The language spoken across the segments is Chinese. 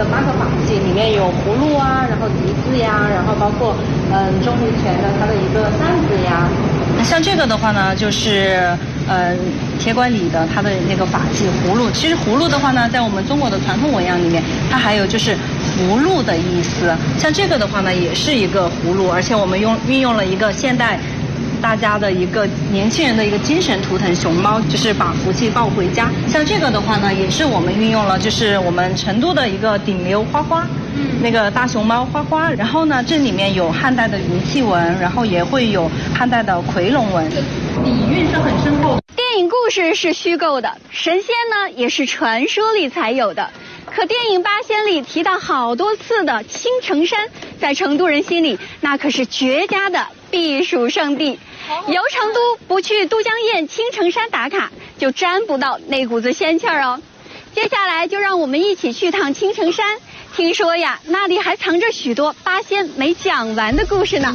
8个法器，里面有葫芦啊，然后笛子呀，然后包括钟离权的它的一个扇子呀。像这个的话呢，就是铁拐李的它的那个法器葫芦。其实葫芦的话呢，在我们中国的传统文样里面，它还有就是福禄的意思。像这个的话呢，也是一个葫芦，而且我们运用了一个现代大家的一个年轻人的一个精神图腾熊猫，就是把福气抱回家。像这个的话呢，也是我们运用了就是我们成都的一个顶流花花，那个大熊猫花花。然后呢，这里面有汉代的云气纹，然后也会有汉代的夔龙纹，底蕴是很深厚。 电影故事是虚构的，神仙呢也是传说里才有的。可电影《八仙》里提到好多次的青城山，在成都人心里那可是绝佳的避暑胜地。游成都不去都江堰青城山打卡，就沾不到那股子仙气儿哦。接下来就让我们一起去趟青城山，听说呀，那里还藏着许多八仙没讲完的故事呢。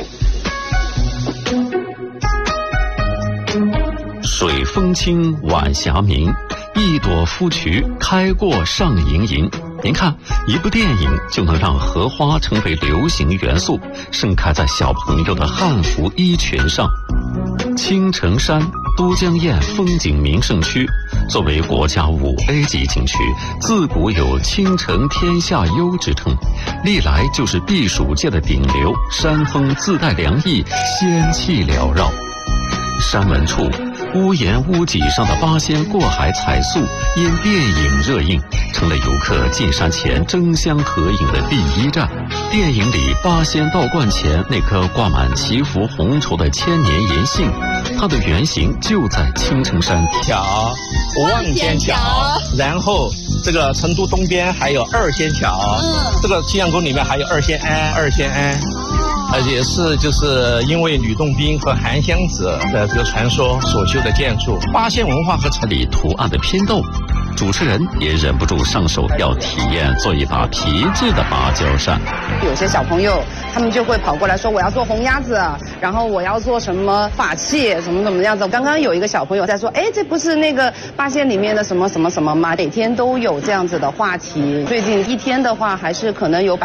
水风清，晚霞明，一朵芙蕖开过上盈盈。您看，一部电影就能让荷花成为流行元素，盛开在小朋友的汉服衣裙上。青城山，都江堰风景名胜区，作为国家5A 级景区，自古有青城天下优之称，历来就是避暑界的顶流，山峰自带凉意，仙气缭绕。山门处，屋檐屋脊上的八仙过海彩塑，因电影热映，成了游客进山前争相合影的第一站。电影里八仙道观前那棵挂满祈福红绸的千年银杏，它的原型就在青城山桥、望仙桥，然后这个成都东边还有二仙桥，这个青羊沟里面还有二仙庵。也是就是因为吕洞宾和韩湘子的这个传说所修的建筑。八仙文化和这里图案的拼斗，主持人也忍不住上手要体验做一把皮质的芭蕉扇。 有些小朋友他们就会跑过来说我要做红鸭子，然后我要做什么法器，怎么样子。刚刚有一个小朋友在说，哎，这不是那个八仙里面的什么什么什么吗？每天都有这样子的话题。最近一天的话，还是可能有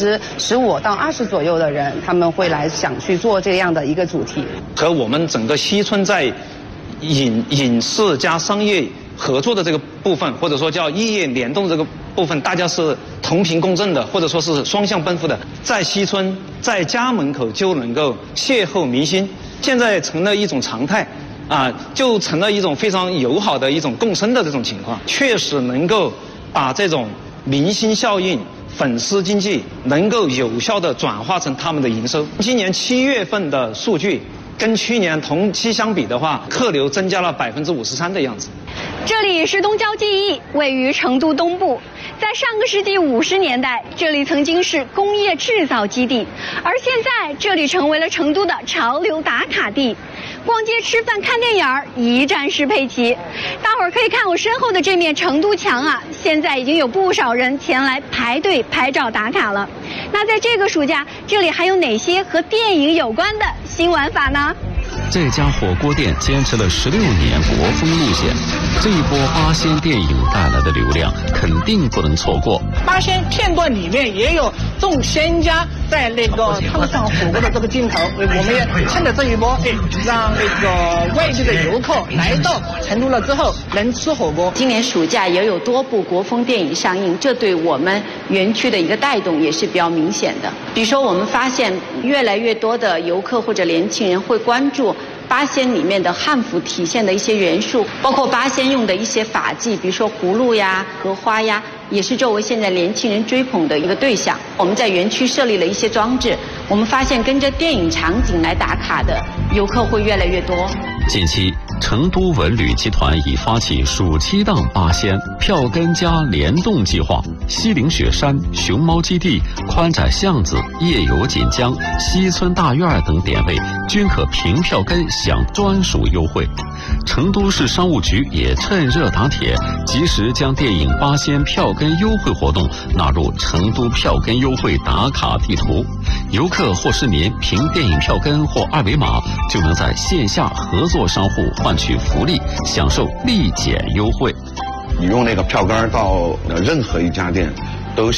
15%到20%左右的人，他们会来想去做这样的一个主题。 和我们整个西村在影视加商业合作的这个部分，或者说叫异业联动这个部分，大家是同频共振的，或者说是双向奔赴的。在西村，在家门口就能够邂逅明星，现在成了一种常态，就成了一种非常友好的一种共生的这种情况，确实能够把这种明星效应、粉丝经济能够有效的转化成他们的营收。今年7月份的数据跟去年同期相比的话，客流增加了53%的样子。 这里是东郊记忆，位于成都东部。在上个世纪50年代，这里曾经是工业制造基地，而现在这里成为了成都的潮流打卡地。逛街、吃饭、看电影一站式配齐。大伙儿可以看我身后的这面成都墙啊，现在已经有不少人前来排队拍照打卡了。那在这个暑假，这里还有哪些和电影有关的新玩法呢？ 这家火锅店坚持了16年国风路线，这一波八仙电影带来的流量肯定不能错过。 八仙片段里面也有众仙家在那个烫上火锅的这个镜头，我们也趁着这一波，让那个外地的游客来到成都了之后能吃火锅。 今年暑假也有多部国风电影上映，这对我们园区的一个带动也是比较明显的。比如说，我们发现越来越多的游客或者年轻人会关注八仙里面的汉服体现的一些元素，包括八仙用的一些法器，比如说葫芦呀、荷花呀，也是周围现在年轻人追捧的一个对象。我们在园区设立了一些装置，我们发现跟着电影场景来打卡的游客会越来越多。 近期，成都文旅集团已发起暑期档八仙票根加联动计划，西岭雪山、熊猫基地、宽窄巷子、夜游锦江、西村大院等点位均可凭票根享专属优惠。成都市商务局也趁热打铁，及时将电影八仙票根优惠活动纳入成都票根优惠打卡地图。游客或市民凭电影票根或二维码，就能在线下合作商户换取福利，享受立减优惠。 你用那个票根到任何一家店，